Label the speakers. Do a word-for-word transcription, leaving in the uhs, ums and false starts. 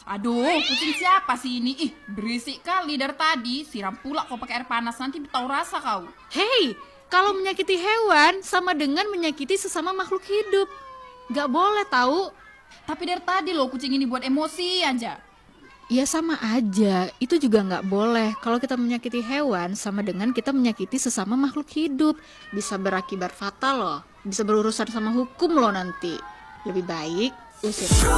Speaker 1: Aduh, kucing siapa sih ini? Ih, berisik kali dari tadi. Siram pula kau pakai air panas, nanti tahu rasa kau.
Speaker 2: Hei, kalau menyakiti hewan sama dengan menyakiti sesama makhluk hidup. Gak boleh tahu.
Speaker 1: Tapi dari tadi loh kucing ini buat emosi aja.
Speaker 2: Ya sama aja, itu juga nggak boleh. Kalau kita menyakiti hewan sama dengan kita menyakiti sesama makhluk hidup. Bisa berakibat fatal loh, bisa berurusan sama hukum loh nanti. Lebih baik usir.